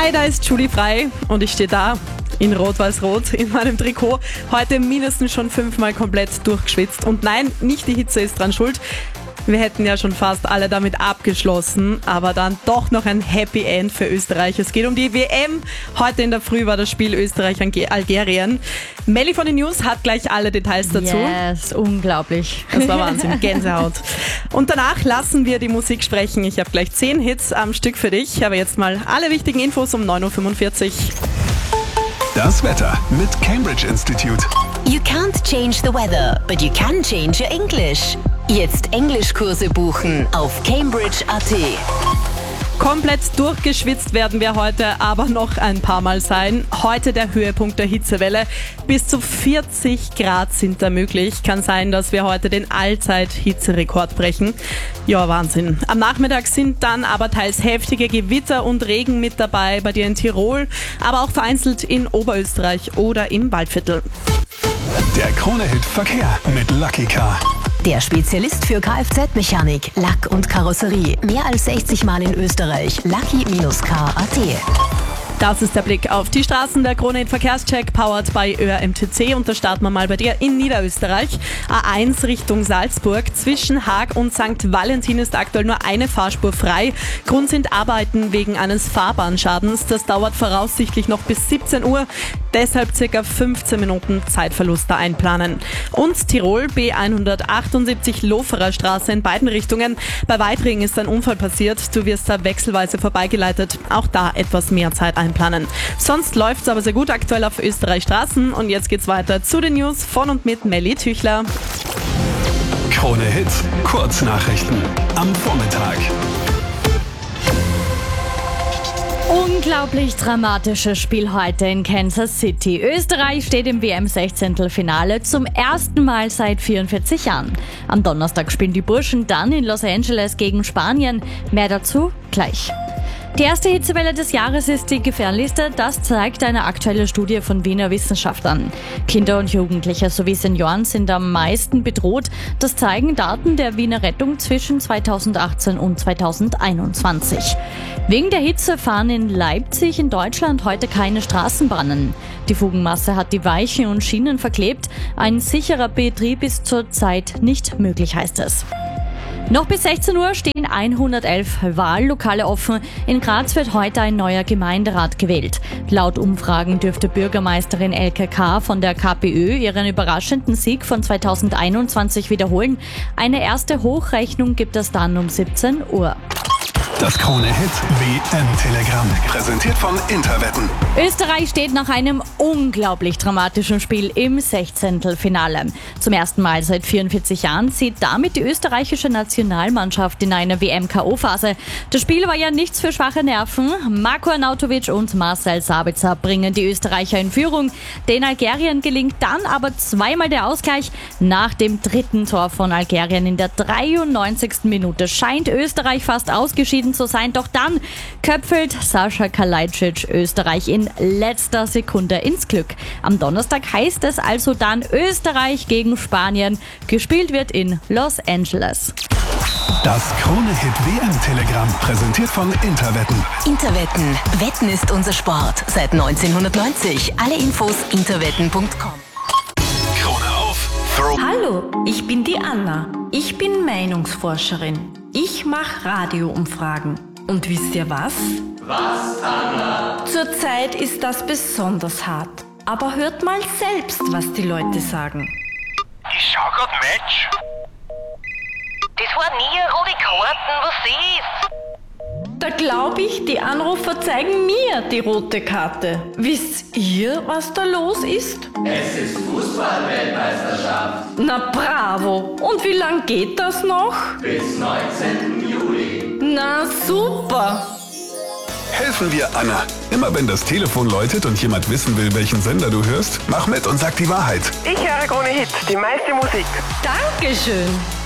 Hi, da ist Julie Frei und ich stehe da in Rot-Weiß-Rot in meinem Trikot. Heute mindestens schon 5-mal komplett durchgeschwitzt. Und nein, nicht die Hitze ist dran schuld. Wir hätten ja schon fast alle damit abgeschlossen, aber dann doch noch ein Happy End für Österreich. Es geht um die WM. Heute in der Früh war das Spiel Österreich-Algerien. Melli von den News hat gleich alle Details dazu. Yes, unglaublich. Das war Wahnsinn, Gänsehaut. Und danach lassen wir die Musik sprechen. Ich habe gleich 10 Hits am Stück für dich. Aber jetzt mal alle wichtigen Infos um 9.45 Uhr. Das Wetter mit Cambridge Institute. You can't change the weather, but you can change your English. Jetzt Englischkurse buchen auf Cambridge.at. Komplett durchgeschwitzt werden wir heute aber noch ein paar Mal sein. Heute der Höhepunkt der Hitzewelle. Bis zu 40 Grad sind da möglich. Kann sein, dass wir heute den Allzeit-Hitzerekord brechen. Ja, Wahnsinn. Am Nachmittag sind dann aber teils heftige Gewitter und Regen mit dabei bei dir in Tirol, aber auch vereinzelt in Oberösterreich oder im Waldviertel. Der Krone-Hit Verkehr mit Lucky Car. Der Spezialist für Kfz-Mechanik, Lack und Karosserie. Mehr als 60 Mal in Österreich. Lucky-car.at. Das ist der Blick auf die Straßen. Der Krone-Hit Verkehrscheck powered by ÖRMTC. Und da starten wir mal bei dir in Niederösterreich. A1 Richtung Salzburg. Zwischen Haag und St. Valentin ist aktuell nur eine Fahrspur frei. Grund sind Arbeiten wegen eines Fahrbahnschadens. Das dauert voraussichtlich noch bis 17 Uhr. Deshalb ca. 15 Minuten Zeitverlust da einplanen. Und Tirol, B178 Loferer Straße in beiden Richtungen. Bei Weitring ist ein Unfall passiert. Du wirst da wechselweise vorbeigeleitet. Auch da etwas mehr Zeit einplanen. Sonst läuft's aber sehr gut aktuell auf Österreich Straßen. Und jetzt geht's weiter zu den News von und mit Melli Tüchler. Krone Hits, Kurznachrichten am Vormittag. Unglaublich dramatisches Spiel heute in Kansas City. Österreich steht im WM-16-Finale zum ersten Mal seit 44 Jahren. Am Donnerstag spielen die Burschen dann in Los Angeles gegen Spanien. Mehr dazu gleich. Die erste Hitzewelle des Jahres ist die gefährlichste, das zeigt eine aktuelle Studie von Wiener Wissenschaftlern. Kinder und Jugendliche sowie Senioren sind am meisten bedroht. Das zeigen Daten der Wiener Rettung zwischen 2018 und 2021. Wegen der Hitze fahren in Leipzig in Deutschland heute keine Straßenbahnen. Die Fugenmasse hat die Weichen und Schienen verklebt. Ein sicherer Betrieb ist zurzeit nicht möglich, heißt es. Noch bis 16 Uhr stehen 111 Wahllokale offen. In Graz wird heute ein neuer Gemeinderat gewählt. Laut Umfragen dürfte Bürgermeisterin Elke K. von der KPÖ ihren überraschenden Sieg von 2021 wiederholen. Eine erste Hochrechnung gibt es dann um 17 Uhr. Das Krone-Hit WM-Telegramm, präsentiert von Interwetten. Österreich steht nach einem unglaublich dramatischen Spiel im 16-Finale. Zum ersten Mal seit 44 Jahren zieht damit die österreichische Nationalmannschaft in eine WM-KO-Phase. Das Spiel war ja nichts für schwache Nerven. Marko Arnautovic und Marcel Sabitzer bringen die Österreicher in Führung. Den Algerien gelingt dann aber zweimal der Ausgleich. Nach dem dritten Tor von Algerien in der 93. Minute scheint Österreich fast ausgeschieden zu sein, doch dann köpfelt Sascha Kalajdzic Österreich in letzter Sekunde ins Glück. Am Donnerstag heißt es also dann Österreich gegen Spanien. Gespielt wird in Los Angeles. Das Krone-Hit WM-Telegramm, präsentiert von Interwetten. Interwetten. Wetten ist unser Sport. Seit 1990. Alle Infos interwetten.com. Krone auf, Throw. Hallo, ich bin die Anna. Ich bin Meinungsforscherin. Ich mache Radioumfragen. Und wisst ihr was? Was, Anna? Zurzeit ist das besonders hart. Aber hört mal selbst, was die Leute sagen. Ich schau grad Match. Das war nie eine rote Karten, was ist? Da glaube ich, die Anrufer zeigen mir die rote Karte. Wisst ihr, was da los ist? Es ist Fußball-Weltmeisterschaft. Na bravo! Und wie lang geht das noch? Bis 19. Juli. Na super! Helfen wir Anna. Immer wenn das Telefon läutet und jemand wissen will, welchen Sender du hörst, mach mit und sag die Wahrheit. Ich höre Krone Hit, die meiste Musik. Dankeschön!